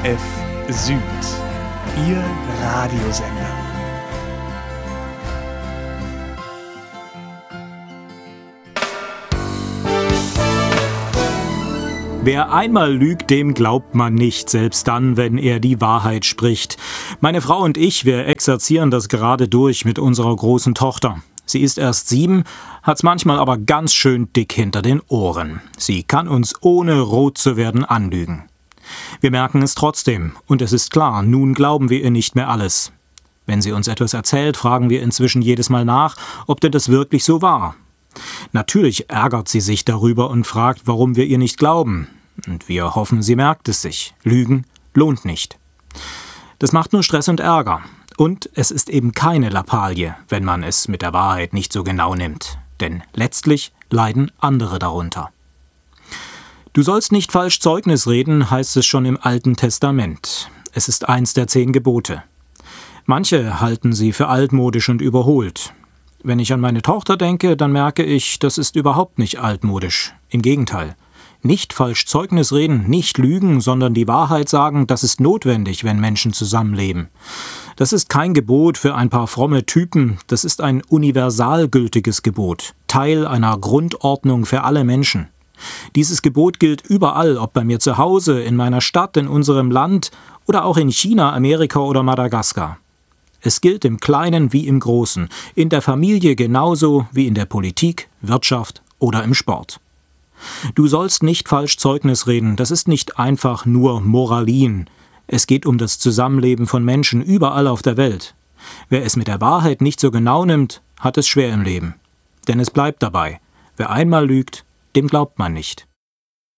RF Süd, Ihr Radiosender. Wer einmal lügt, dem glaubt man nicht, selbst dann, wenn er die Wahrheit spricht. Meine Frau und ich, wir exerzieren das gerade durch mit unserer großen Tochter. Sie ist erst 7, hat's manchmal aber ganz schön dick hinter den Ohren. Sie kann uns ohne rot zu werden anlügen. Wir merken es trotzdem und es ist klar, nun glauben wir ihr nicht mehr alles. Wenn sie uns etwas erzählt, fragen wir inzwischen jedes Mal nach, ob denn das wirklich so war. Natürlich ärgert sie sich darüber und fragt, warum wir ihr nicht glauben. Und wir hoffen, sie merkt es sich. Lügen lohnt nicht. Das macht nur Stress und Ärger. Und es ist eben keine Lappalie, wenn man es mit der Wahrheit nicht so genau nimmt. Denn letztlich leiden andere darunter. Du sollst nicht falsch Zeugnis reden, heißt es schon im Alten Testament. Es ist eins der 10 Gebote. Manche halten sie für altmodisch und überholt. Wenn ich an meine Tochter denke, dann merke ich, das ist überhaupt nicht altmodisch. Im Gegenteil. Nicht falsch Zeugnis reden, nicht lügen, sondern die Wahrheit sagen, das ist notwendig, wenn Menschen zusammenleben. Das ist kein Gebot für ein paar fromme Typen, das ist ein universal gültiges Gebot, Teil einer Grundordnung für alle Menschen. Dieses Gebot gilt überall, ob bei mir zu Hause, in meiner Stadt, in unserem Land oder auch in China, Amerika oder Madagaskar. Es gilt im Kleinen wie im Großen, in der Familie genauso wie in der Politik, Wirtschaft oder im Sport. Du sollst nicht falsch Zeugnis reden, das ist nicht einfach nur Moralin. Es geht um das Zusammenleben von Menschen überall auf der Welt. Wer es mit der Wahrheit nicht so genau nimmt, hat es schwer im Leben. Denn es bleibt dabei, wer einmal lügt, dem glaubt man nicht.